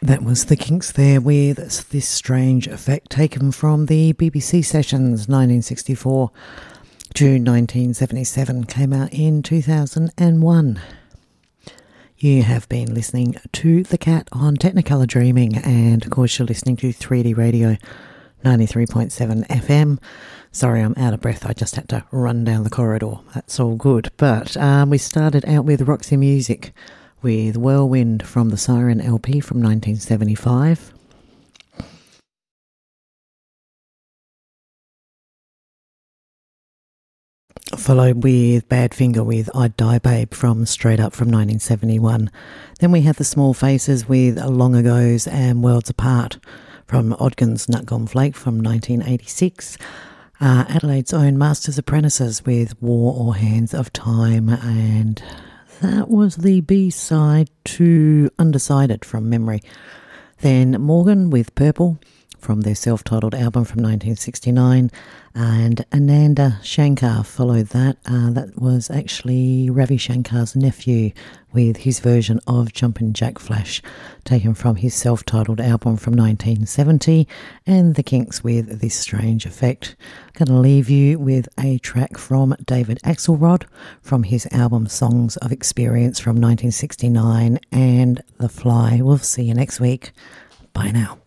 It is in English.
That was the Kinks there with This Strange Effect, taken from the BBC Sessions 1964. June 1977, came out in 2001. You have been listening to The Cat on Technicolor Dreaming, and of course you're listening to 3D Radio 93.7 FM. Sorry, I'm out of breath. I just had to run down the corridor. That's all good. But we started out with Roxy Music with Whirlwind from the Siren LP from 1975. Followed with Badfinger with I'd Die Babe from Straight Up from 1971. Then we had the Small Faces with Long Ago's and Worlds Apart from Odgin's Nut Gone Flake from 1986. Adelaide's own Masters Apprentices with War or Hands of Time, and that was the B-side to Undecided from memory. Then Morgan with Purple from their self-titled album from 1969, and Ananda Shankar followed that. That was actually Ravi Shankar's nephew with his version of Jumpin' Jack Flash, taken from his self-titled album from 1970, and the Kinks with This Strange Effect. I'm going to leave you with a track from David Axelrod from his album Songs of Experience from 1969, and The Fly. We'll see you next week. Bye now.